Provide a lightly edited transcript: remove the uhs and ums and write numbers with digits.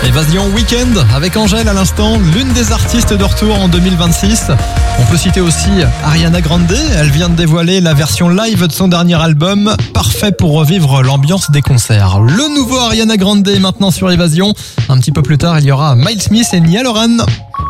Évasion Weekend avec Angèle à l'instant, l'une des artistes de retour en 2026. On peut citer aussi Ariana Grande, elle vient de dévoiler la version live de son dernier album, parfait pour revivre l'ambiance des concerts. Le nouveau Ariana Grande est maintenant sur Évasion. Un petit peu plus tard, il y aura Miles Smith et Niall Horan.